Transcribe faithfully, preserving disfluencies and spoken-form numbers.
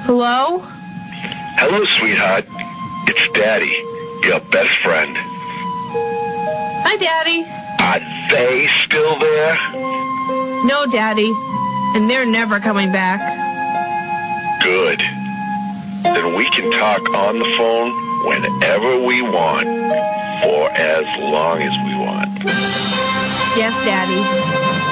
Hello? Hello, sweetheart. It's Daddy, your best friend. Hi, Daddy. Are they still there? No, Daddy. And they're never coming back. Good. Then we can talk on the phone whenever we want, for as long as we want. Yes, Daddy.